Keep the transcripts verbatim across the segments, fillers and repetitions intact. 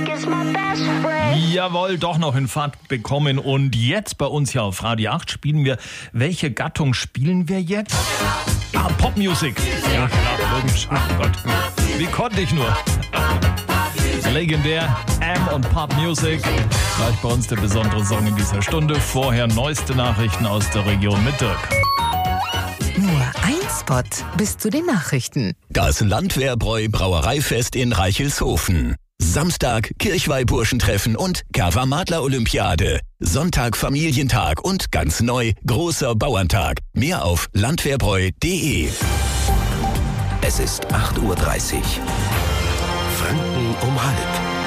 Jawohl, doch noch in Fahrt bekommen. Und jetzt bei uns hier auf Radio acht spielen wir. Welche Gattung spielen wir jetzt? Ah, Popmusik. Ja, klar, logisch. Ach Gott, wie konnte ich nur? Legendär, Am und Pop Music. Gleich bei uns der besondere Song in dieser Stunde. Vorher neueste Nachrichten aus der Region mit Dirk. Nur ein Spot bis zu den Nachrichten. Das Landwehrbräu Brauereifest in Reichelshofen. Samstag Kirchweihburschentreffen und Kava-Madler Olympiade. Sonntag Familientag und ganz neu großer Bauerntag. Mehr auf landwehrbräu punkt de. Es ist acht Uhr dreißig. Franken um halb.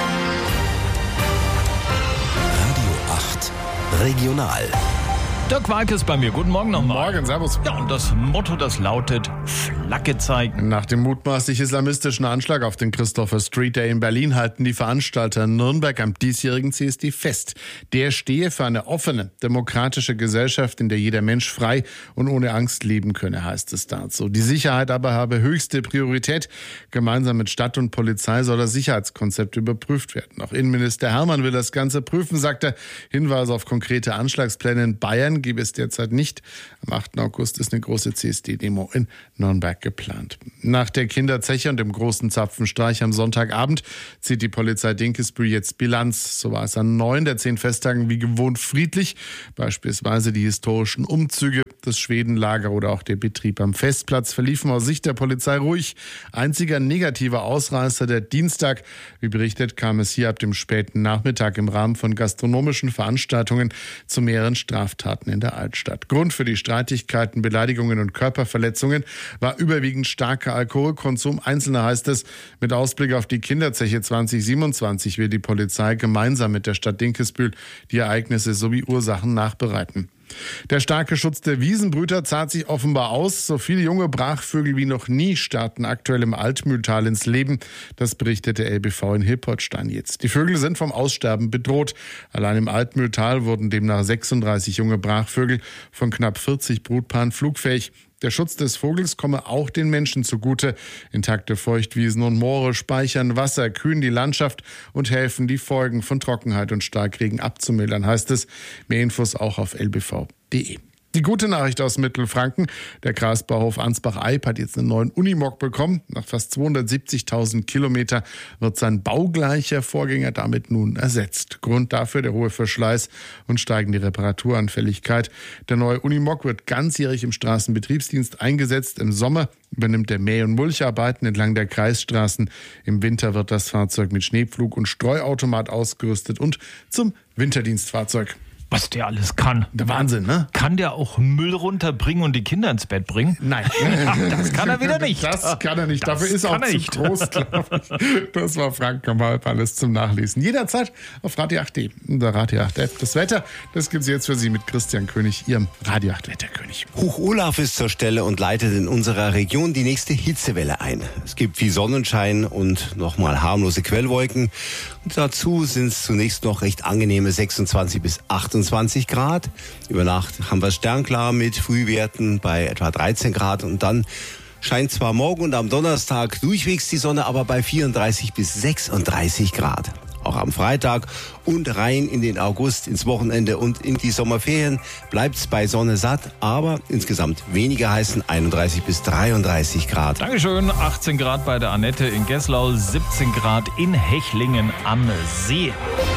Radio acht Regional. Dirk Walke ist bei mir. Guten Morgen nochmal. Morgen, servus. Ja, und das Motto, das lautet Flagge zeigen. Nach dem mutmaßlich islamistischen Anschlag auf den Christopher Street Day in Berlin halten die Veranstalter in Nürnberg am diesjährigen C S D fest. Der stehe für eine offene, demokratische Gesellschaft, in der jeder Mensch frei und ohne Angst leben könne, heißt es dazu. Die Sicherheit aber habe höchste Priorität. Gemeinsam mit Stadt und Polizei soll das Sicherheitskonzept überprüft werden. Auch Innenminister Hermann will das Ganze prüfen, sagt er. Hinweise auf konkrete Anschlagspläne in Bayern gibt es derzeit nicht. Am achten August ist eine große C S D-Demo in Nürnberg geplant. Nach der Kinderzeche und dem großen Zapfenstreich am Sonntagabend zieht die Polizei Dinkelsbühl jetzt Bilanz. So war es an neun der zehn Festtagen wie gewohnt friedlich. Beispielsweise die historischen Umzüge, das Schwedenlager oder auch der Betrieb am Festplatz verliefen aus Sicht der Polizei ruhig. Einziger negativer Ausreißer der Dienstag. Wie berichtet, kam es hier ab dem späten Nachmittag im Rahmen von gastronomischen Veranstaltungen zu mehreren Straftaten in der Altstadt. Grund für die Streitigkeiten, Beleidigungen und Körperverletzungen war überwiegend starker Alkoholkonsum. Einzelner heißt es, mit Ausblick auf die Kinderzeche zwanzig siebenundzwanzig will die Polizei gemeinsam mit der Stadt Dinkelsbühl die Ereignisse sowie Ursachen nachbereiten. Der starke Schutz der Wiesenbrüter zahlt sich offenbar aus. So viele junge Brachvögel wie noch nie starten aktuell im Altmühltal ins Leben. Das berichtet der L B V in Hilpertstein jetzt. Die Vögel sind vom Aussterben bedroht. Allein im Altmühltal wurden demnach sechsunddreißig junge Brachvögel von knapp vierzig Brutpaaren flugfähig. Der Schutz des Vogels komme auch den Menschen zugute. Intakte Feuchtwiesen und Moore speichern Wasser, kühlen die Landschaft und helfen, die Folgen von Trockenheit und Starkregen abzumildern, heißt es. Mehr Infos auch auf l b v punkt de. Die gute Nachricht aus Mittelfranken: Der Kreisbauhof Ansbach-Eib hat jetzt einen neuen Unimog bekommen. Nach fast zweihundertsiebzigtausend Kilometer wird sein baugleicher Vorgänger damit nun ersetzt. Grund dafür der hohe Verschleiß und steigende Reparaturanfälligkeit. Der neue Unimog wird ganzjährig im Straßenbetriebsdienst eingesetzt. Im Sommer übernimmt er Mäh- und Mulcharbeiten entlang der Kreisstraßen. Im Winter wird das Fahrzeug mit Schneepflug und Streuautomat ausgerüstet und zum Winterdienstfahrzeug. Was der alles kann. Der Wahnsinn, ne? Kann der auch Müll runterbringen und die Kinder ins Bett bringen? Nein. Das kann er wieder nicht. Das kann er nicht. Das Dafür ist er auch zu nicht. groß, glaube ich. Das war Frank Kamalp, alles zum Nachlesen. Jederzeit auf Radio acht punkt de. Der Radio acht App. Das Wetter, das gibt's jetzt für Sie mit Christian König, Ihrem Radio acht Wetterkönig. Hoch-Olaf ist zur Stelle und leitet in unserer Region die nächste Hitzewelle ein. Es gibt viel Sonnenschein und nochmal harmlose Quellwolken. Und dazu sind es zunächst noch recht angenehme sechsundzwanzig bis achtundzwanzig Grad. Über Nacht haben wir sternklar mit Frühwerten bei etwa dreizehn Grad. Und dann scheint zwar morgen und am Donnerstag durchwegs die Sonne, aber bei vierunddreißig bis sechsunddreißig Grad. Auch am Freitag und rein in den August, ins Wochenende und in die Sommerferien bleibt es bei Sonne satt, aber insgesamt weniger heißen einunddreißig bis dreiunddreißig Grad. Dankeschön. achtzehn Grad bei der Annette in Gesslau, siebzehn Grad in Hechlingen am See.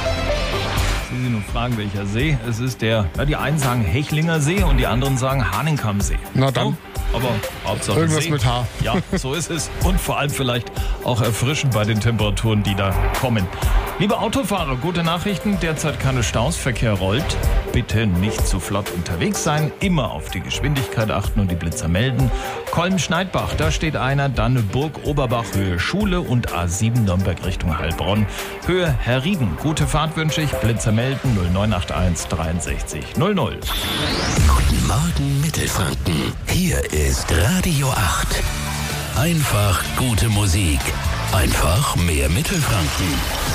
Sie sich nur fragen, welcher See. Es ist der, ja, die einen sagen Hechlinger See und die anderen sagen Hahnenkammsee. Na dann. So, aber Hauptsache Irgendwas See. mit H. Ja, so ist es. Und vor allem vielleicht auch erfrischend bei den Temperaturen, die da kommen. Liebe Autofahrer, gute Nachrichten. Derzeit keine Staus, Verkehr rollt. Bitte nicht zu flott unterwegs sein. Immer auf die Geschwindigkeit achten und die Blitzer melden. Kolm-Schneidbach, da steht einer. Dann Burg-Oberbach, Höhe Schule und A sieben Nürnberg Richtung Heilbronn. Höhe Herrieden. Gute Fahrt wünsche ich. Blitzer melden null neun acht eins dreiundsechzig null null. Guten Morgen Mittelfranken. Hier ist Radio acht. Einfach gute Musik. Einfach mehr Mittelfranken.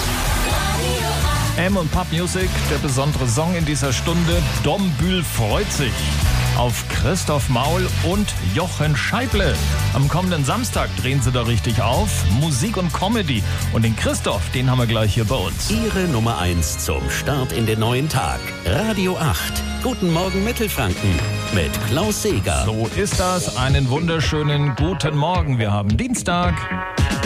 M und Pop Music, der besondere Song in dieser Stunde. Dom Bühl freut sich. auf Christoph Maul und Jochen Scheible. Am kommenden Samstag drehen sie da richtig auf. Musik und Comedy. Und den Christoph, den haben wir gleich hier bei uns. Ihre Nummer eins zum Start in den neuen Tag. Radio acht. Guten Morgen Mittelfranken mit Klaus Seeger. So ist das. Einen wunderschönen guten Morgen. Wir haben Dienstag.